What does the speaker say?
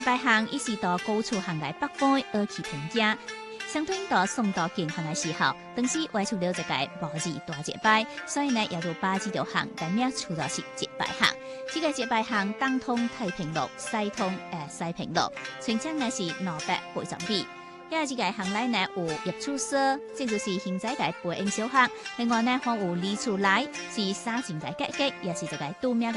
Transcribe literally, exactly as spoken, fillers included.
拜行伊是到高处行来北方而去评价。相对到送到健康的时候，当时外出了一个无字大节拜，所以呢也就把这条行改名出到是节拜行。这个节拜行东通太平路，西通诶西平路，全称呢是两百八十米。因这个行内呢有入厝舍，这就是现在嘅背影小巷。另外呢还有里厝内是三层嘅格格，也是一个度名。